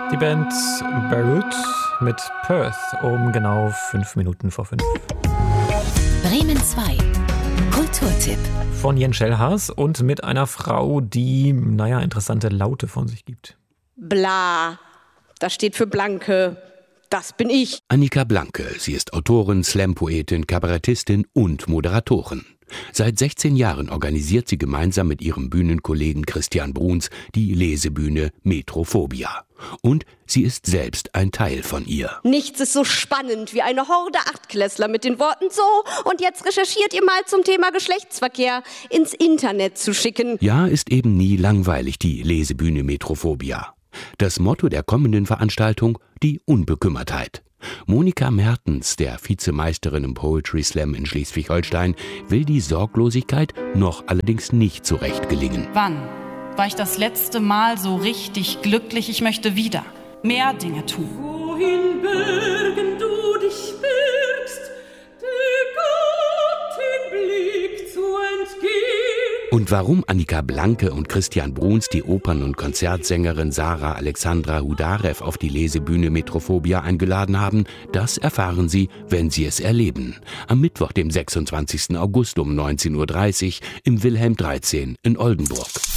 Die Band Beirut mit Perth um genau 5 Minuten vor 5. Bremen 2. Kulturtipp. Von Jens Schellhaas und mit einer Frau, die, interessante Laute von sich gibt. Bla, das steht für Blanke. Das bin ich. Annika Blanke, sie ist Autorin, Slam-Poetin, Kabarettistin und Moderatorin. Seit 16 Jahren organisiert sie gemeinsam mit ihrem Bühnenkollegen Christian Bruns die Lesebühne Metrophobia. Und sie ist selbst ein Teil von ihr. Nichts ist so spannend wie eine Horde Achtklässler mit den Worten so und jetzt recherchiert ihr mal zum Thema Geschlechtsverkehr ins Internet zu schicken. Ja, ist eben nie langweilig, die Lesebühne Metrophobia. Das Motto der kommenden Veranstaltung: die Unbekümmertheit. Monika Mertens, der Vizemeisterin im Poetry Slam in Schleswig-Holstein, will die Sorglosigkeit noch allerdings nicht so recht gelingen. Wann war ich das letzte Mal so richtig glücklich? Ich möchte wieder mehr Dinge tun. Wohin Bergen du dich birgst, der Gott den Blick zu entgehen. Und warum Annika Blanke und Christian Bruns die Opern- und Konzertsängerin Sarah Alexandra Hudarev auf die Lesebühne Metrophobia eingeladen haben, das erfahren Sie, wenn Sie es erleben. Am Mittwoch, dem 26. August um 19:30 Uhr im Wilhelm 13 in Oldenburg.